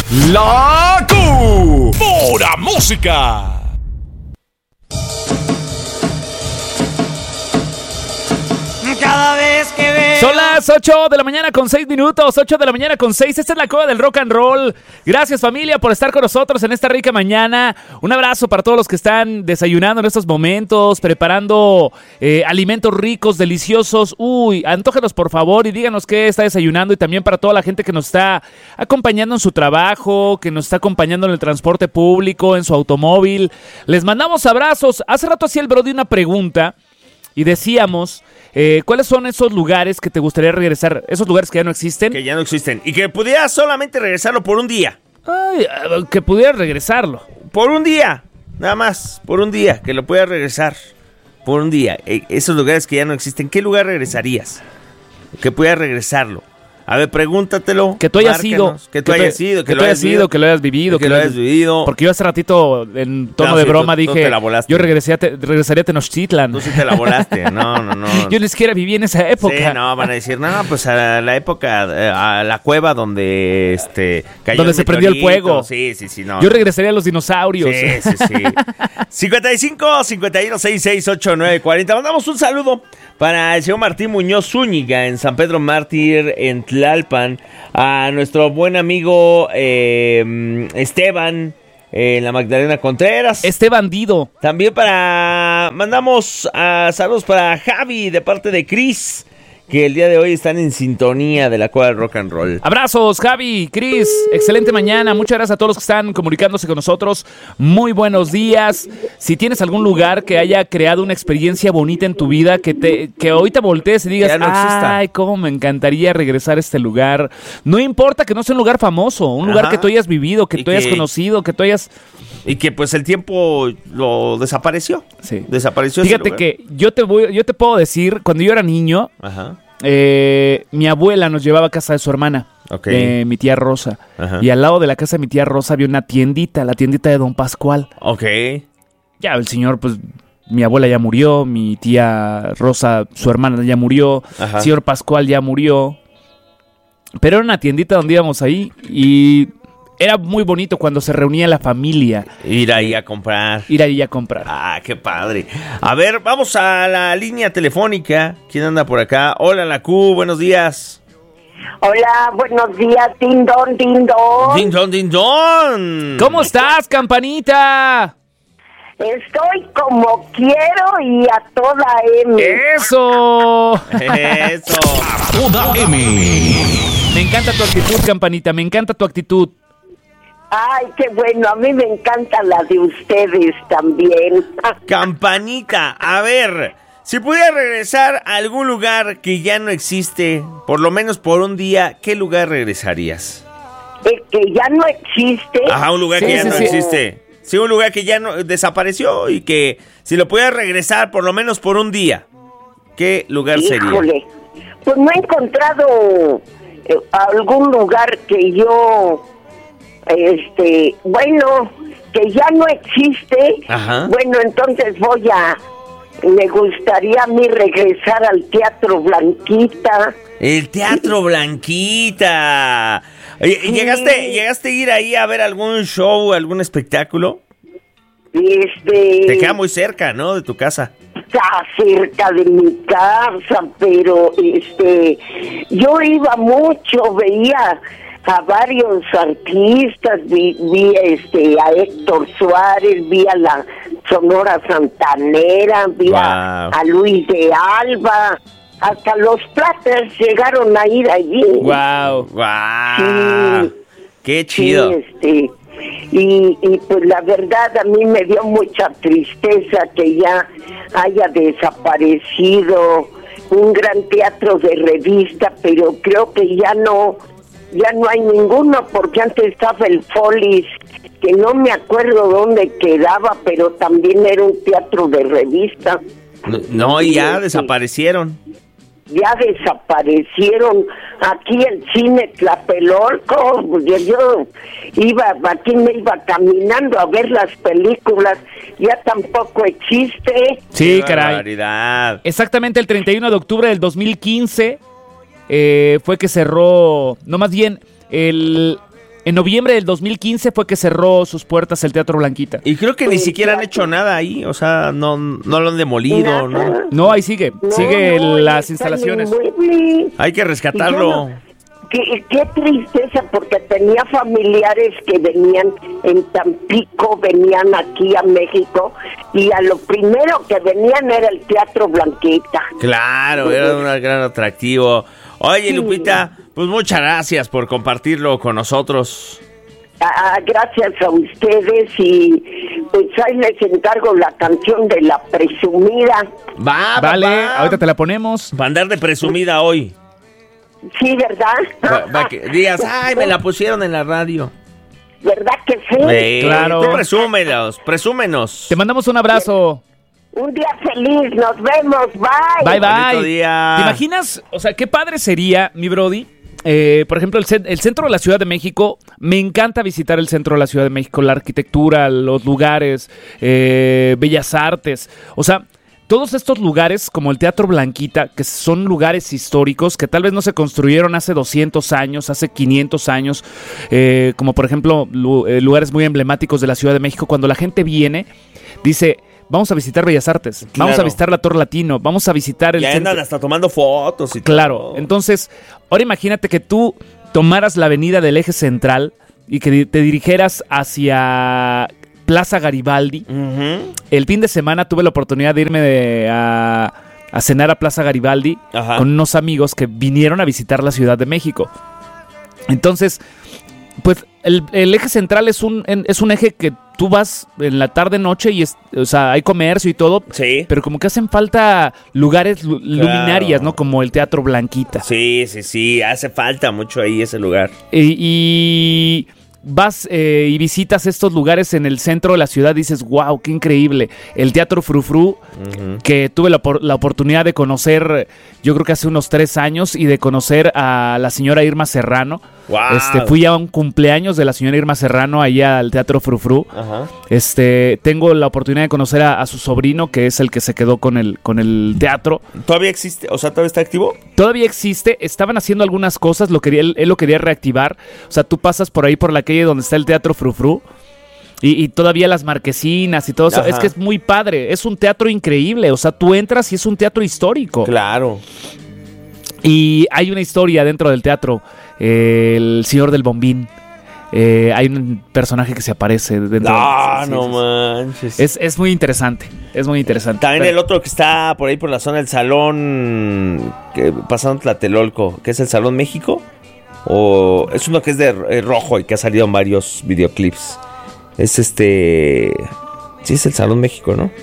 La Pura Música. Cada vez que veo... Son las 8 de la mañana con 6 minutos, 8 de la mañana con 6. Esta es la Cueva del Rock and Roll. Gracias, familia, por estar con nosotros en esta rica mañana. Un abrazo para todos los que están desayunando en estos momentos, preparando alimentos ricos, deliciosos. Uy, antógenos por favor y díganos qué está desayunando. Y también para toda la gente que nos está acompañando en su trabajo, que nos está acompañando en el transporte público, en su automóvil. Les mandamos abrazos. Hace rato hacía el Brody una pregunta y decíamos... ¿cuáles son esos lugares que te gustaría regresar? Esos lugares que ya no existen. Que ya no existen. Y que pudieras solamente regresarlo por un día. Ay, que pudieras regresarlo. Por un día. Nada más. Por un día. Que lo pudieras regresar. Por un día. Esos lugares que ya no existen. ¿Qué lugar regresarías? Que pudieras regresarlo. A ver, pregúntatelo. Que tú hayas ido. Que tú hayas ido. Que lo hayas vivido. Que lo hayas vivido. Porque yo hace ratito, en tono de broma, dije, yo regresaría a Tenochtitlan. Tú sí te la volaste. No. Yo ni siquiera viví en esa época. Sí, no, van a decir, no, pues a la época, a la cueva donde cayó donde se prendió el fuego. Sí, no. Yo regresaría a los dinosaurios. Sí. 55 51 66 89 40. Mandamos un saludo para el señor Martín Muñoz Zúñiga en San Pedro Mártir, en Tlalpan, a nuestro buen amigo Esteban en la Magdalena Contreras. Bandido. También mandamos saludos para Javi de parte de Cris, que el día de hoy están en sintonía de la Cueva del Rock and Roll. Abrazos, Javi, Cris, excelente mañana. Muchas gracias a todos los que están comunicándose con nosotros. Muy buenos días. Si tienes algún lugar que haya creado una experiencia bonita en tu vida, que ahorita voltees y digas, ya no exista. Ay, cómo me encantaría regresar a este lugar. No importa que no sea un lugar famoso, un lugar que tú hayas vivido, que tú hayas conocido, que tú hayas... Y que pues el tiempo lo desapareció. Sí. Desapareció. Fíjate que yo te puedo decir, cuando yo era niño, mi abuela nos llevaba a casa de su hermana, mi tía Rosa. Ajá. Y al lado de la casa de mi tía Rosa había una tiendita, la tiendita de Don Pascual. Ya el señor, pues, mi abuela ya murió, mi tía Rosa, su hermana ya murió, el señor Pascual ya murió. Pero era una tiendita donde íbamos ahí y... Era muy bonito cuando se reunía la familia. Ir ahí a comprar. Ah, qué padre. A ver, vamos a la línea telefónica. ¿Quién anda por acá? Hola, la Q, buenos días. Hola, buenos días, din don. Din don. ¿Cómo estás, campanita? Estoy como quiero y a toda M. ¡Eso! A toda M. Me encanta tu actitud, campanita, me encanta tu actitud. Ay, qué bueno, a mí me encanta la de ustedes también. Campanita, a ver, si pudieras regresar a algún lugar que ya no existe, por lo menos por un día, ¿qué lugar regresarías? Que ya no existe. Ajá, un lugar que ya no existe. Sí, un lugar que ya no desapareció y que si lo pudieras regresar por lo menos por un día, ¿qué lugar sería? Pues no he encontrado algún lugar que yo... bueno, que ya no existe. Ajá. Bueno, entonces me gustaría a mí regresar al Teatro Blanquita. El Teatro Blanquita. Sí. ¿Llegaste a ir ahí a ver algún show, algún espectáculo? Te queda muy cerca, ¿no? De tu casa. Está cerca de mi casa, pero yo iba mucho, veía a varios artistas, vi a Héctor Suárez, vi a la Sonora Santanera, vi a Luis de Alba, hasta los Platters llegaron a ir allí. ¡Wow! Sí, ¡qué chido! Sí, y pues la verdad a mí me dio mucha tristeza que ya haya desaparecido un gran teatro de revista, pero creo que ya no hay ninguno, porque antes estaba el Follies, que no me acuerdo dónde quedaba, pero también era un teatro de revista. No, y ya desaparecieron. Ya desaparecieron. Aquí el cine Tlapelolco, yo aquí me iba caminando a ver las películas, ya tampoco existe. Sí, caray. Barbaridad. Exactamente el 31 de octubre del 2015 fue que cerró, no, más bien, En noviembre del 2015 fue que cerró sus puertas el Teatro Blanquita. Y creo que ni siquiera han hecho nada ahí, o sea, no lo han demolido, ¿no? No, ahí sigue las instalaciones. Hay que rescatarlo. Qué tristeza, porque tenía familiares que venían en Tampico, venían aquí a México, y a lo primero que venían era el Teatro Blanquita. Claro, era un gran atractivo. Oye, Lupita, pues muchas gracias por compartirlo con nosotros. Gracias a ustedes, y pues ahí les encargo la canción de La Presumida. Vale, ahorita te la ponemos. Va a andar de presumida hoy. Sí, ¿verdad? Va que digas, ay, me la pusieron en la radio. ¿Verdad que sí? Claro. Tú presúmenos. Te mandamos un abrazo. Un día feliz, nos vemos, bye. Bye, Bonito bye. día. ¿Te imaginas? O sea, qué padre sería, mi brody. Por ejemplo, el centro de la Ciudad de México, me encanta visitar el centro de la Ciudad de México, la arquitectura, los lugares, bellas artes. O sea, todos estos lugares, como el Teatro Blanquita, que son lugares históricos que tal vez no se construyeron hace 200 años, hace 500 años, como por ejemplo lugares muy emblemáticos de la Ciudad de México, cuando la gente viene, dice, vamos a visitar Bellas Artes, vamos a visitar la Torre Latino, vamos a visitar el Ya centro. andan hasta tomando fotos y Claro, todo. entonces, ahora imagínate que tú tomaras la avenida del Eje Central y que te dirigieras hacia Plaza Garibaldi. Ujú. El fin de semana tuve la oportunidad de irme a cenar a Plaza Garibaldi Ajá. con unos amigos que vinieron a visitar la Ciudad de México. Entonces, pues el Eje Central es un eje que tú vas en la tarde-noche y o sea, hay comercio y todo, Sí. pero como que hacen falta lugares luminarias, ¿no? Como el Teatro Blanquita. Sí, hace falta mucho ahí ese lugar. Y vas y visitas estos lugares en el centro de la ciudad, dices, wow, qué increíble. El Teatro Frufru, que tuve la oportunidad de conocer, yo creo que hace unos 3 años, y de conocer a la señora Irma Serrano. Wow. Fui a un cumpleaños de la señora Irma Serrano allá al Teatro Frufru. Ajá. Tengo la oportunidad de conocer a su sobrino, que es el que se quedó con el teatro. ¿Todavía existe? O sea, ¿todavía está activo? Todavía existe, estaban haciendo algunas cosas, él lo quería reactivar. O sea, tú pasas por ahí por la calle donde está el Teatro Frufru y todavía las marquesinas y todo eso. Ajá. Es que es muy padre, es un teatro increíble. O sea, tú entras y es un teatro histórico. Claro. Y hay una historia dentro del teatro, el Señor del Bombín. Hay un personaje que se aparece dentro. Sí, No sí. manches. Es muy interesante, es muy interesante. También Pero- el otro que está por ahí por la zona del Salón, pasando Tlatelolco, que es el Salón México. O es uno que es de rojo y que ha salido en varios videoclips. Es Sí, es el Salón México, ¿no?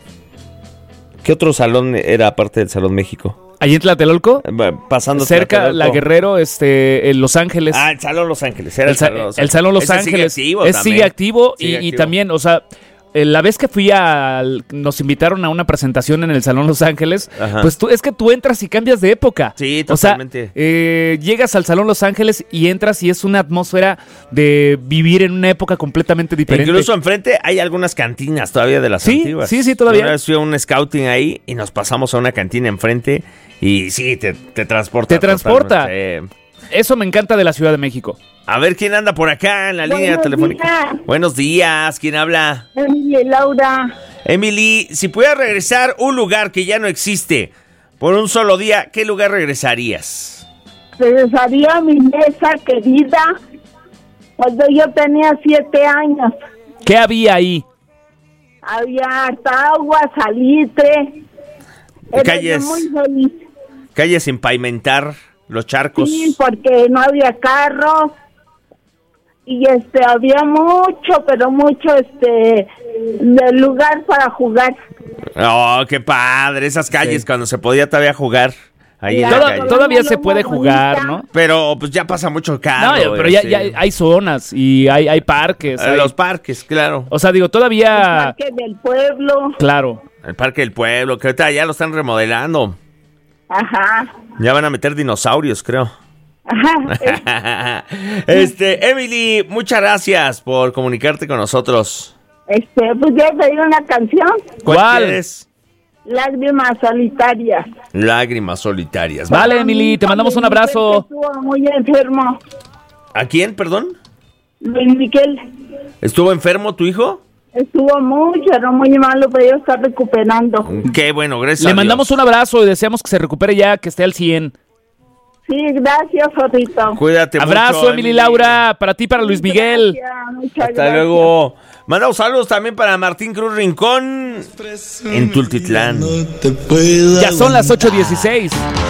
¿Qué otro salón era aparte del Salón México? Allí en Tlatelolco, Pasando cerca Tlatelolco. La Guerrero, en Los Ángeles. El Salón Los Ángeles. Era El Salón Los Ese Ángeles sigue activo sigue activo, Sigue y activo. también, o sea, la vez que nos invitaron a una presentación en el Salón Los Ángeles, Ajá. pues es que tú entras y cambias de época. Sí, O sea, totalmente. llegas al Salón Los Ángeles y entras y es una atmósfera de vivir en una época completamente diferente. Incluso enfrente hay algunas cantinas todavía de las Sí, antiguas. sí, todavía. Una vez fui a un scouting ahí y nos pasamos a una cantina enfrente y sí, te transporta. Te transporta. totalmente. Eso me encanta de la Ciudad de México. A ver, ¿quién anda por acá en la línea Buenos telefónica? días. Buenos días, ¿quién habla? Emily, Laura, Emily, si pudieras regresar a un lugar que ya no existe por un solo día, ¿qué lugar regresarías? regresaría a mi mesa querida cuando yo tenía 7 años. ¿Qué había ahí? Había hasta agua, salitre. Era Calles. yo muy feliz. Calles sin pavimentar, los charcos. Sí, porque no había carro. Y había mucho, pero mucho de lugar para jugar. Oh, qué padre, esas calles Sí. cuando se podía todavía jugar ahí en la Claro. calle. Todavía se puede jugar, ¿no? Pero pues ya pasa mucho No, carro. pero ya hay zonas y hay parques. hay- Los parques, claro. O sea, digo, El todavía... parque del pueblo. Claro. El Parque del Pueblo, que ahorita ya lo están remodelando. Ajá. Ya van a meter dinosaurios, creo. Ajá. Emily, muchas gracias por comunicarte con nosotros. Pues yo pedí una canción, ¿Cuál? quieres? Lágrimas Solitarias. Lágrimas solitarias. Vale, Emily, te mandamos un abrazo. Estuvo muy enfermo. ¿A quién, perdón? Luis Miguel. ¿Estuvo enfermo tu hijo? Estuvo era muy malo, pero ya está recuperando. Qué bueno, gracias. Le mandamos un abrazo y deseamos que se recupere ya, que esté al 100. Sí, gracias, Jorrito. Cuídate Abrazo, mucho, Emily Laura, para ti, para Luis Miguel. Gracias, muchas Hasta gracias. luego. Mandamos saludos también para Martín Cruz Rincón en Tultitlán. Ya son las 8:16.